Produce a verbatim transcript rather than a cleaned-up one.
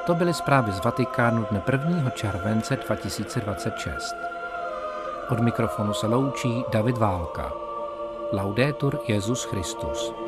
To byly zprávy z Vatikánu dne prvního července dva tisíce dvacet šest. Od mikrofonu se loučí David Válka. Laudetur Jesus Christus.